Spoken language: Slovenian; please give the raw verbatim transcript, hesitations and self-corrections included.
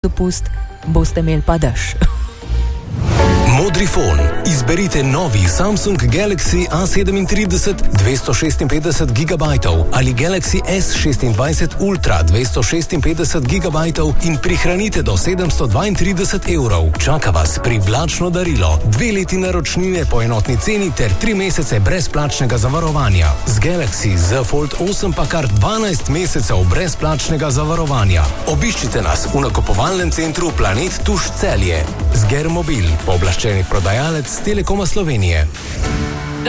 dopust, boste imeli pa dež. Modrifon. Izberite novi Samsung Galaxy A sedemintrideset dvesto šestinpetdeset gigabajtov ali Galaxy S šestindvajset Ultra dvesto šestinpetdeset gigabajtov in prihranite do sedemsto dvaintrideset evrov. Čaka vas privlačno darilo, dve leti naročnine po enotni ceni ter tri mesece brezplačnega zavarovanja. Z Galaxy Z Fold osem pa kar dvanajst mesecev brezplačnega zavarovanja. Obiščite nas v nakupovalnem centru Planet Tuš Celje. Zger Mobil, pooblaščeni prodajalec Telekoma Slovenije.